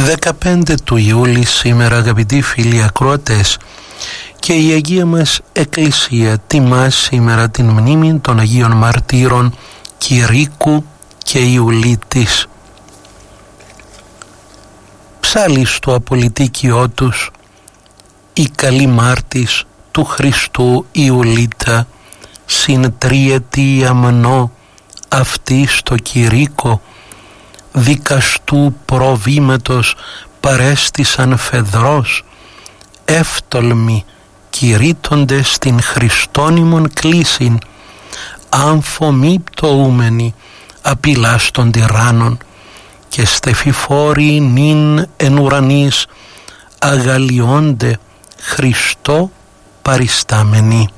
15 του Ιούλη σήμερα, αγαπητοί φίλοι ακροατές, και η Αγία μας Εκκλησία τιμά σήμερα την μνήμη των Αγίων Μαρτύρων Κηρύκου και Ιουλίτης. Ψάλεις στο απολυτίκιό τους η καλή μάρτης του Χριστού Ιουλίτα, συν τριετή αμνό αυτή στο Κηρύκο, δικαστού προβήματος παρέστησαν φεδρός, εύτολμοι κηρύττοντες στην Χριστόνιμον κλήσιν, αμφωμή πτωούμενοι απειλάς των τυράννων, και στεφιφόροι νυν εν ουρανής αγαλιώνται Χριστό παριστάμενοι.